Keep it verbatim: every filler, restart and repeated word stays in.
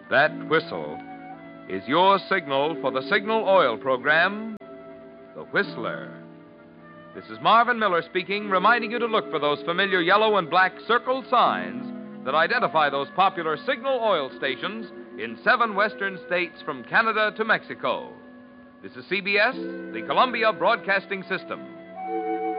That whistle is your signal for the Signal Oil program, The Whistler. This is Marvin Miller speaking, reminding you to look for those familiar yellow and black circled signs that identify those popular Signal Oil stations in seven western states from Canada to Mexico. This is C B S, the Columbia Broadcasting System.